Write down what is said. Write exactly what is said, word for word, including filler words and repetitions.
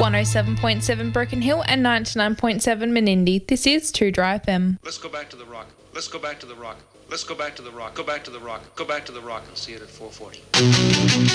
one oh seven point seven Broken Hill and ninety-nine point seven Menindee. This is two Dry F M. Let's go back to the rock. Let's go back to the rock. Let's go back to the rock. Go back to the rock. Go back to the rock and see it at four forty.